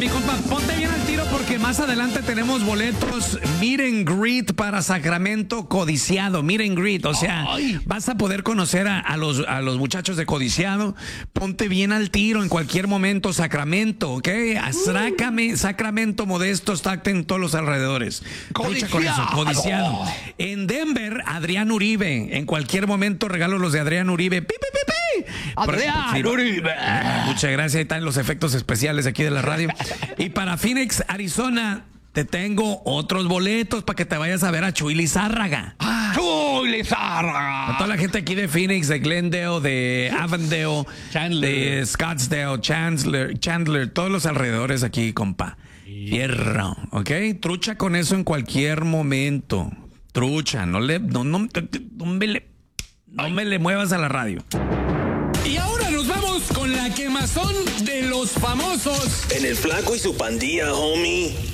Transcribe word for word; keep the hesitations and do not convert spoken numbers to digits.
Mi compa, ponte bien al tiro porque más adelante tenemos boletos Meet and Greet para Sacramento Codiciado. Meet and Greet, o sea, Ay. vas a poder conocer a, a, los, a los muchachos de Codiciado. Ponte bien al tiro en cualquier momento. Sacramento, ¿ok? Sacramento, Sacramento, Modesto, Stockton, en todos los alrededores. Lucha con eso, Codiciado. En Denver, Adrián Uribe. En cualquier momento regalo los de Adrián Uribe. ¡Pi, pi, pi, pi! Adrián sí, Uribe. Muchas gracias. Ahí están los efectos especiales aquí de la radio. Y para Phoenix, Arizona, te tengo otros boletos para que te vayas a ver a Chuy Lizárraga. Ah, Chuy Lizárraga. A toda la gente aquí de Phoenix, de Glendale, de Avondale, Chandler. de Scottsdale, Chandler, Chandler, todos los alrededores aquí, compa. Fierro, ¿ok? Trucha con eso en cualquier momento. Trucha, no le, no, no, no me le, no me le muevas a la radio. Y ahora nos vamos con la quemazón de los famosos. En el Flaco y su pandilla, homie.